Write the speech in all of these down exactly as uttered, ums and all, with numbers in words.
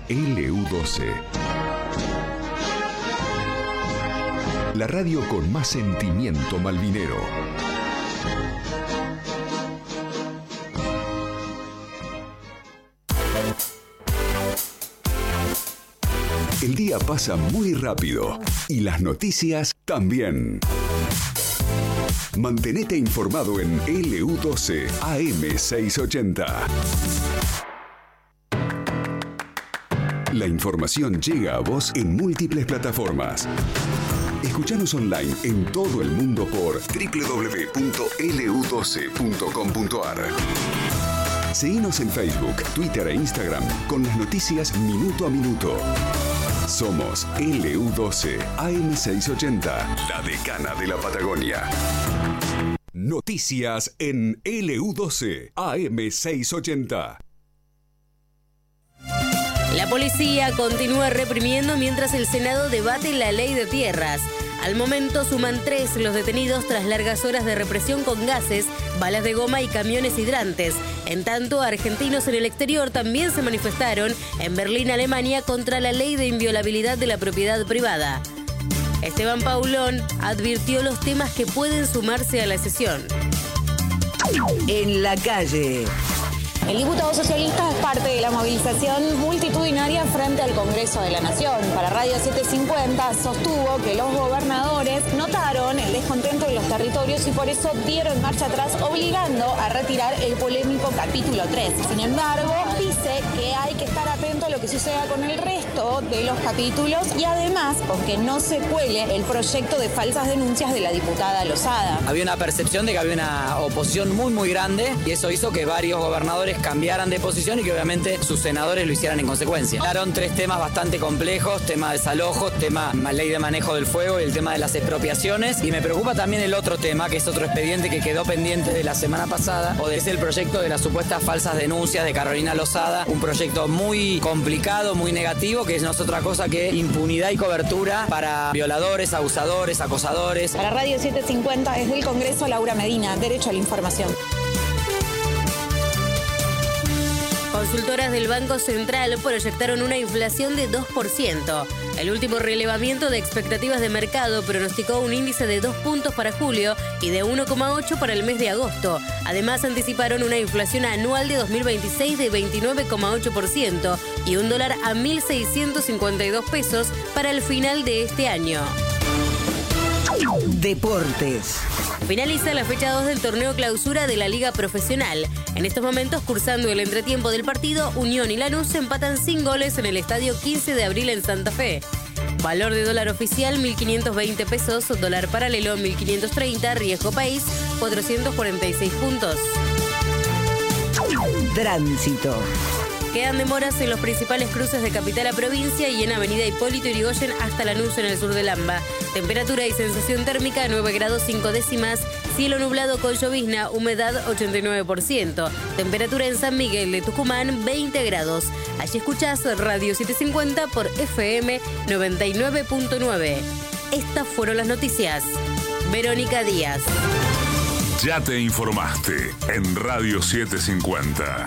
L U doce. La radio con más sentimiento malvinero. El día pasa muy rápido y las noticias también. Mantenete informado en L U doce A M seiscientos ochenta. La información llega a vos en múltiples plataformas. Escuchanos online en todo el mundo por doble u doble u doble u punto L U doce punto com punto A R. Seguinos en Facebook, Twitter e Instagram con las noticias minuto a minuto. Somos L U doce A M seiscientos ochenta, la decana de la Patagonia. Noticias en L U doce A M seiscientos ochenta. La policía continúa reprimiendo mientras el Senado debate la ley de tierras. Al momento suman tres los detenidos tras largas horas de represión con gases, balas de goma y camiones hidrantes. En tanto, argentinos en el exterior también se manifestaron en Berlín, Alemania, contra la ley de inviolabilidad de la propiedad privada. Esteban Paulón advirtió los temas que pueden sumarse a la sesión. En la calle. El diputado socialista es parte de la movilización multitudinaria frente al Congreso de la Nación. Para Radio setecientos cincuenta sostuvo que los gobernadores notaron el descontento de los territorios y por eso dieron marcha atrás, obligando a retirar el polémico capítulo tres. Sin embargo, dice que hay que estar atento a lo que suceda con el resto de los capítulos y además con que no se cuele el proyecto de falsas denuncias de la diputada Lozada. Había una percepción de que había una oposición muy muy grande y eso hizo que varios gobernadores cambiaran de posición y que obviamente sus senadores lo hicieran en consecuencia. Hablaron tres temas bastante complejos, tema de desalojos, tema ley de manejo del fuego y el tema de las expropiaciones, y me preocupa también el otro tema, que es otro expediente que quedó pendiente de la semana pasada, o es el proyecto de las supuestas falsas denuncias de Carolina Lozada, un proyecto muy complicado, muy negativo, que no es otra cosa que impunidad y cobertura para violadores, abusadores, acosadores. Para Radio setecientos cincuenta, desde el Congreso, Laura Medina, Derecho a la Información. Consultoras del Banco Central proyectaron una inflación de dos por ciento. El último relevamiento de expectativas de mercado pronosticó un índice de dos puntos para julio y de uno coma ocho para el mes de agosto. Además, anticiparon una inflación anual de dos mil veintiséis de veintinueve coma ocho por ciento y un dólar a mil seiscientos cincuenta y dos pesos para el final de este año. Deportes. Finaliza la fecha dos del torneo clausura de la Liga Profesional. En estos momentos, cursando el entretiempo del partido, Unión y Lanús se empatan sin goles en el estadio quince de abril en Santa Fe. Valor de dólar oficial mil quinientos veinte pesos, dólar paralelo mil quinientos treinta, riesgo país cuatrocientos cuarenta y seis puntos. Tránsito. Quedan demoras en los principales cruces de capital a provincia y en avenida Hipólito Yrigoyen hasta Lanús en el sur del AMBA. Temperatura y sensación térmica nueve grados cinco décimas, cielo nublado con llovizna, humedad ochenta y nueve por ciento. Temperatura en San Miguel de Tucumán veinte grados. Allí escuchás Radio setecientos cincuenta por F M noventa y nueve punto nueve. Estas fueron las noticias. Verónica Díaz. Ya te informaste en Radio setecientos cincuenta.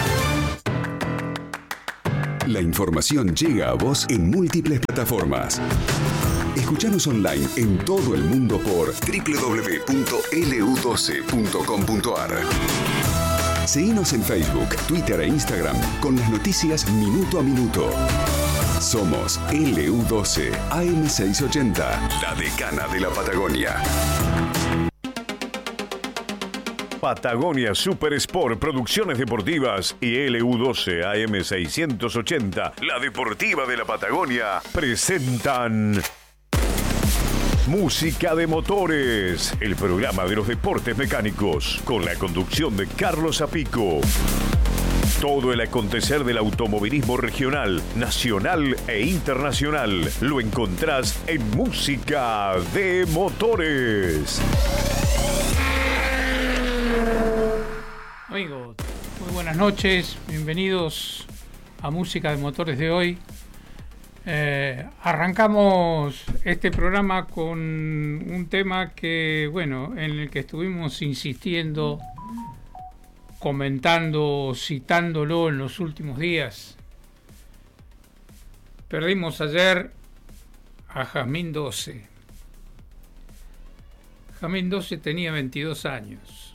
La información llega a vos en múltiples plataformas. Escuchanos online en todo el mundo por doble u doble u doble u punto L U doce punto com punto A R. Seguinos en Facebook, Twitter e Instagram con las noticias minuto a minuto. Somos L U doce A M seiscientos ochenta, la decana de la Patagonia. Patagonia Super Sport, Producciones Deportivas y L U doce A M seiscientos ochenta, la deportiva de la Patagonia, presentan Música de Motores, el programa de los deportes mecánicos, con la conducción de Carlos Apico. Todo el acontecer del automovilismo regional, nacional e internacional lo encontrás en Música de Motores. Amigos, muy buenas noches, bienvenidos a Música de Motores de hoy. Eh, arrancamos este programa con un tema que, bueno, en el que estuvimos insistiendo, comentando, citándolo en los últimos días. Perdimos ayer a Jazmín doce. Jazmín doce tenía veintidós años.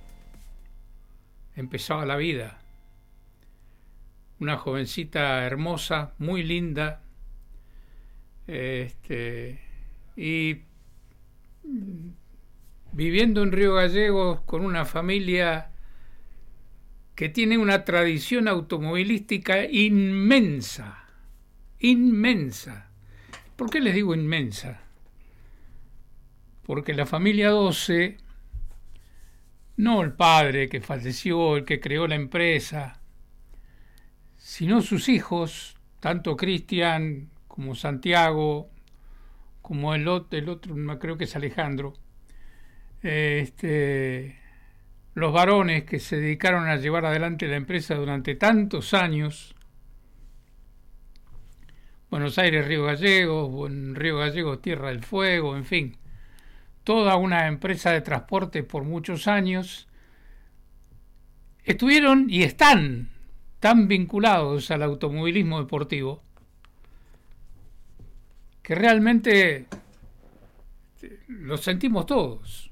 Empezaba la vida. Una jovencita hermosa, muy linda. Este, y viviendo en Río Gallegos con una familia que tiene una tradición automovilística inmensa. Inmensa. ¿Por qué les digo inmensa? Porque la familia doce, no el padre que falleció, el que creó la empresa, sino sus hijos, tanto Cristian como Santiago, como el otro, el otro creo que es Alejandro, este, los varones que se dedicaron a llevar adelante la empresa durante tantos años. Buenos Aires, Río Gallegos, en Río Gallegos, Tierra del Fuego, en fin, toda una empresa de transporte por muchos años, estuvieron y están tan vinculados al automovilismo deportivo que realmente lo sentimos todos.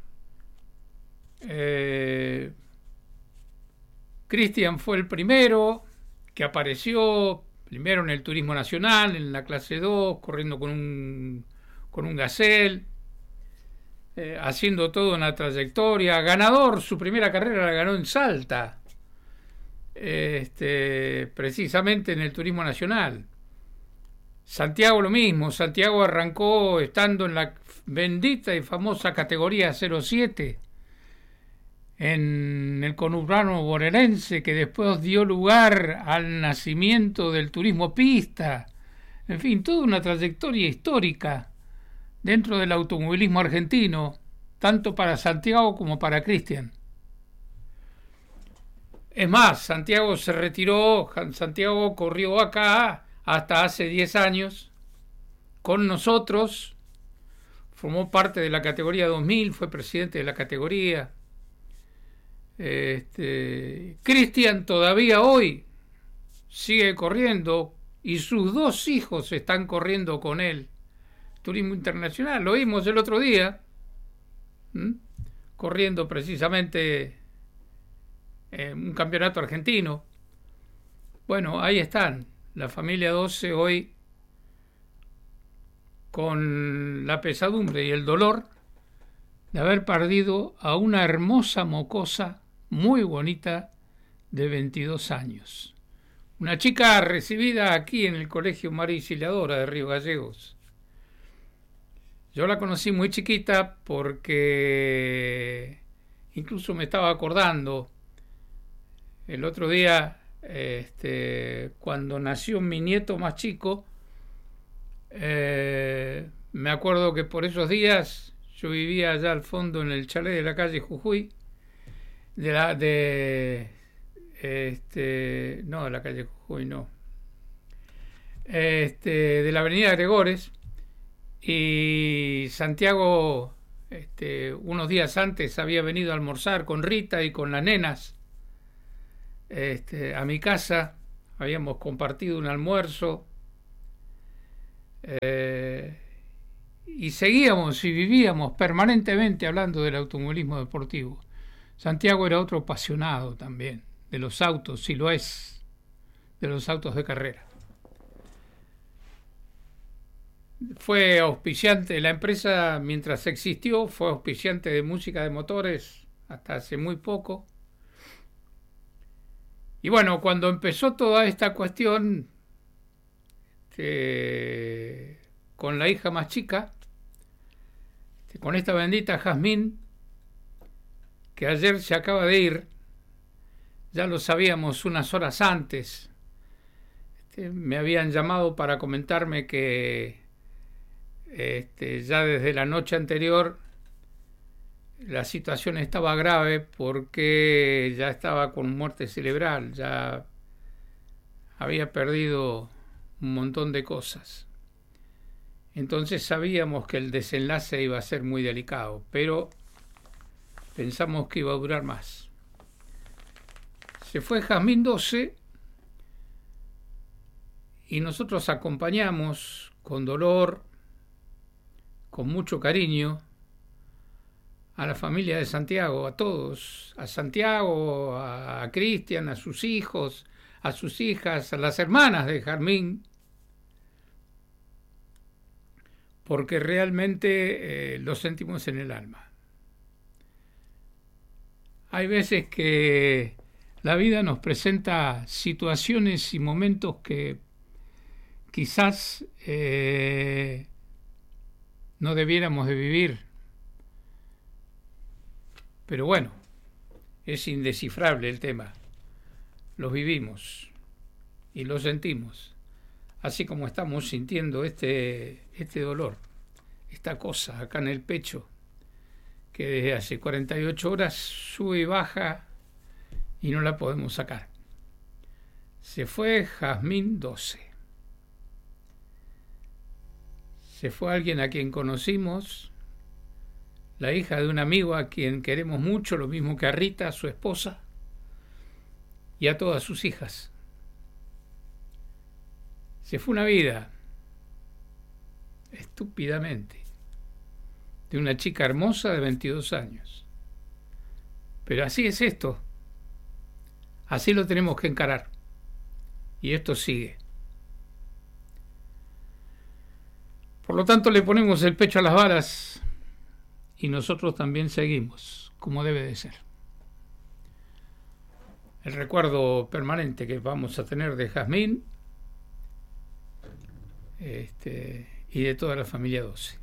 Eh, Cristian fue el primero que apareció primero en el turismo nacional, en la clase dos, corriendo con un, con un Gazelle, eh, haciendo toda una trayectoria. Ganador, su primera carrera la ganó en Salta, este, precisamente en el turismo nacional. Santiago lo mismo. Santiago arrancó estando en la bendita y famosa categoría cero siete, en el conurbano bonaerense, que después dio lugar al nacimiento del turismo pista. En fin, toda una trayectoria histórica dentro del automovilismo argentino, tanto para Santiago como para Cristian. Es más, Santiago se retiró, Santiago corrió acá hasta hace diez años con nosotros, formó parte de la categoría dos mil, fue presidente de la categoría. Este, Cristian todavía hoy sigue corriendo y sus dos hijos están corriendo con él turismo internacional. Lo vimos el otro día, ¿m? corriendo precisamente en un campeonato argentino. Bueno, ahí están, la familia doce hoy con la pesadumbre y el dolor de haber perdido a una hermosa mocosa muy bonita de veintidós años. Una chica recibida aquí en el Colegio María Auxiliadora de Río Gallegos. Yo la conocí muy chiquita porque incluso me estaba acordando el otro día, este, cuando nació mi nieto más chico, eh, me acuerdo que por esos días yo vivía allá al fondo en el chalet de la calle Jujuy, de la de este no de la calle Jujuy no este de la avenida Gregores, y Santiago este, unos días antes había venido a almorzar con Rita y con las nenas este, a mi casa. Habíamos compartido un almuerzo eh, y seguíamos y vivíamos permanentemente hablando del automovilismo deportivo. Santiago era otro apasionado también de los autos, si lo es, de los autos de carrera. Fue auspiciante, la empresa mientras existió fue auspiciante de música de motores hasta hace muy poco. Y bueno, cuando empezó toda esta cuestión este, con la hija más chica, este, con esta bendita Jazmín, que ayer se acaba de ir, ya lo sabíamos unas horas antes. Este, me habían llamado para comentarme que este, ya desde la noche anterior la situación estaba grave porque ya estaba con muerte cerebral, ya había perdido un montón de cosas. Entonces sabíamos que el desenlace iba a ser muy delicado, pero pensamos que iba a durar más. Se fue Jazmín doce Y nosotros acompañamos con dolor, con mucho cariño, a la familia de Santiago, a todos, a Santiago, a, a Cristian, a sus hijos, a sus hijas, a las hermanas de Jazmín, porque realmente eh, lo sentimos en el alma. Hay veces que la vida nos presenta situaciones y momentos que quizás eh, no debiéramos de vivir, pero bueno, es indescifrable el tema. Los vivimos y lo sentimos, así como estamos sintiendo este, este dolor, esta cosa acá en el pecho, que desde hace cuarenta y ocho horas sube y baja y no la podemos sacar. Se fue Jazmín doce. Se fue alguien a quien conocimos, la hija de un amigo a quien queremos mucho, lo mismo que a Rita, su esposa, y a todas sus hijas. Se fue una vida, estúpidamente, de una chica hermosa de veintidós años. Pero así es esto. Así lo tenemos que encarar. Y esto sigue. Por lo tanto, le ponemos el pecho a las balas y nosotros también seguimos, como debe de ser. El recuerdo permanente que vamos a tener de Jazmín este, y de toda la familia doce.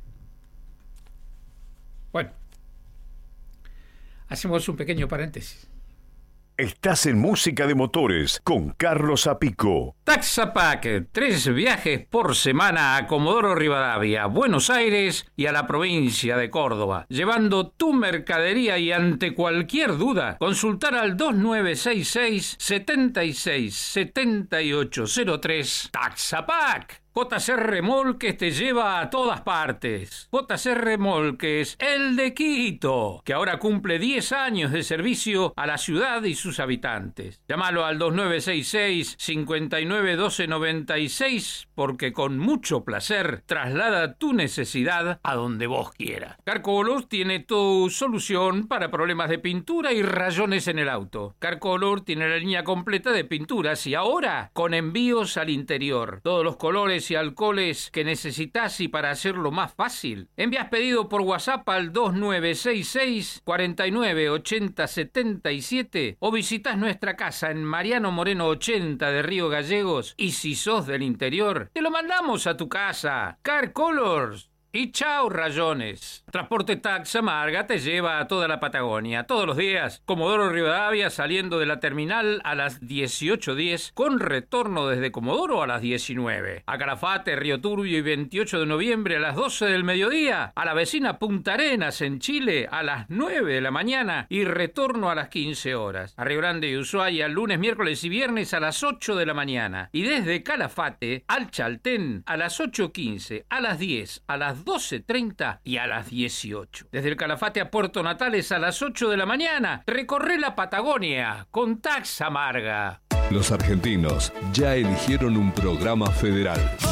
Bueno, hacemos un pequeño paréntesis. Estás en Música de Motores con Carlos Apico. Taxapac, tres viajes por semana a Comodoro Rivadavia, Buenos Aires y a la provincia de Córdoba, llevando tu mercadería y ante cualquier duda, consultar al dos nueve seis seis, siete seis siete ocho cero tres. Taxapac. J C Remolques te lleva a todas partes. J C Remolques, el de Quito, que ahora cumple diez años de servicio a la ciudad y sus habitantes. Llámalo al dos nueve seis seis, cinco nueve uno dos nueve seis, porque con mucho placer traslada tu necesidad a donde vos quieras. Carcolor tiene tu solución para problemas de pintura y rayones en el auto. Carcolor tiene la línea completa de pinturas y ahora con envíos al interior. Todos los colores y alcoholes que necesitas, y para hacerlo más fácil, envías pedido por WhatsApp al dos nueve seis seis, cuatro nueve ocho cero siete siete o visitas nuestra casa en Mariano Moreno ochenta de Río Gallegos, y si sos del interior, te lo mandamos a tu casa. Car Colors. Y chao rayones. Transporte Taxa Marga te lleva a toda la Patagonia, todos los días. Comodoro Rivadavia saliendo de la terminal a las dieciocho diez, con retorno desde Comodoro a las diecinueve. A Calafate, Río Turbio y veintiocho de noviembre a las doce del mediodía. A la vecina Punta Arenas en Chile a las nueve de la mañana y retorno a las quince horas. A Río Grande y Ushuaia lunes, miércoles y viernes a las ocho de la mañana. Y desde Calafate al Chaltén a las ocho quince, a las diez, a las doce treinta y a las dieciocho. Desde el Calafate a Puerto Natales a las ocho de la mañana. Recorre la Patagonia con Taxa Marga. Los argentinos ya eligieron un programa federal.